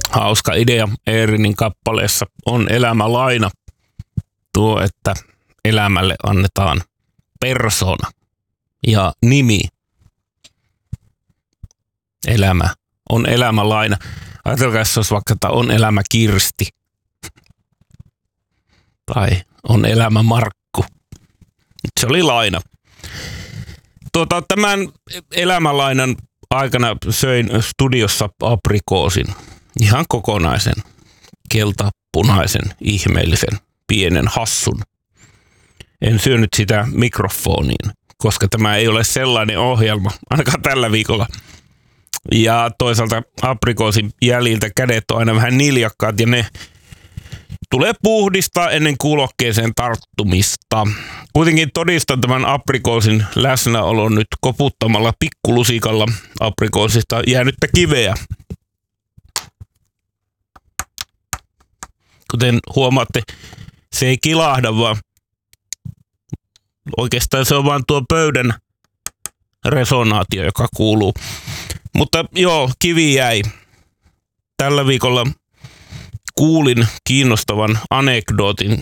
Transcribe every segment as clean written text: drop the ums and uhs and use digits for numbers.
hauska idea Eerinin kappaleessa on elämälaina. Tuo, että elämälle annetaan persona ja nimi. Elämä on elämälaina. Ajatelkaa, jos olisi vaikka, että on elämä Kirsti. Tai on elämä Markku. Se oli laina. Tämän elämälainan aikana söin studiossa aprikoosin. Ihan kokonaisen, keltapunaisen, ihmeellisen, pienen hassun. En syönyt sitä mikrofoniin, koska tämä ei ole sellainen ohjelma, ainakaan tällä viikolla. Ja toisaalta aprikoosin jäljiltä kädet on aina vähän niljakkaat ja ne tulee puhdistaa ennen kuulokkeeseen tarttumista. Kuitenkin todistan tämän aprikoosin läsnäolon nyt koputtamalla pikkulusikalla aprikoosista jäänyttä kiveä. Kuten huomaatte, se ei kilahda, vaan oikeastaan se on vain tuo pöydän resonaatio, joka kuuluu. Mutta joo, kivi jäi. Tällä viikolla kuulin kiinnostavan anekdootin.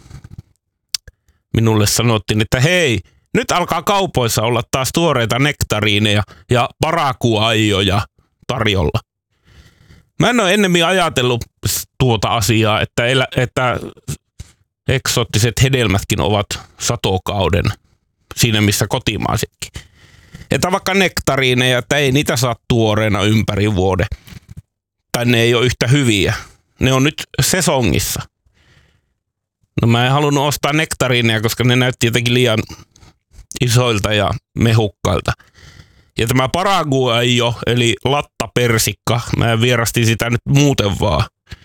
Minulle sanottiin, että hei, nyt alkaa kaupoissa olla taas tuoreita nektariineja ja parakuaioja tarjolla. Mä en ole ennemmin ajatellut tuota asiaa, että eksoottiset hedelmätkin ovat satokauden siinä, missä kotimaisetkin. Että vaikka nektariineja, että ei niitä saa tuoreena ympäri vuoden. Tai ne ei ole yhtä hyviä. Ne on nyt sesongissa. No mä en halunnut ostaa nektariineja, koska ne näytti jotenkin liian isoilta ja mehukkailta. Ja tämä paraguaio, eli lattapersikka, mä vierastin sitä nyt muuten vaan.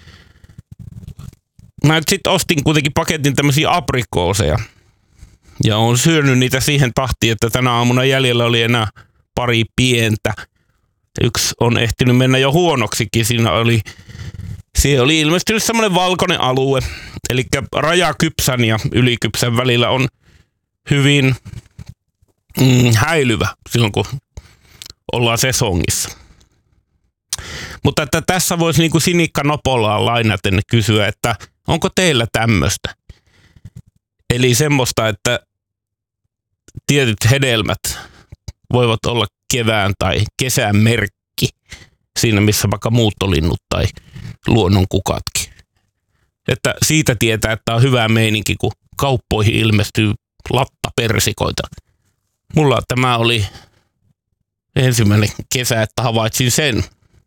Mä nyt sit ostin kuitenkin paketin tämmöisiä aprikooseja. Ja oon syönyt niitä siihen tahtiin, että tänä aamuna jäljellä oli enää pari pientä. Yksi on ehtinyt mennä jo huonoksikin. Siihen oli ilmestynyt semmoinen valkoinen alue. Eli raja kypsän ja ylikypsän välillä on hyvin häilyvä silloin, kun ollaan sesongissa. Mutta että tässä voisi niin kuin Sinikka Nopolaan lainaten kysyä, että onko teillä tämmöistä? Eli semmoista, että tietyt hedelmät voivat olla kevään tai kesän merkki siinä, missä vaikka muuttolinnut tai luonnonkukatkin. Että siitä tietää, että on hyvä meininki, kun kauppoihin ilmestyy lattapersikoita. Mulla tämä oli ensimmäinen kesä, että havaitsin sen.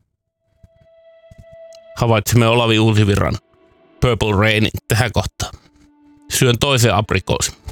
Havaitsimme Olavi Uusivirran Purple Rainin tähän kohtaan. Syön toisen aprikoosin.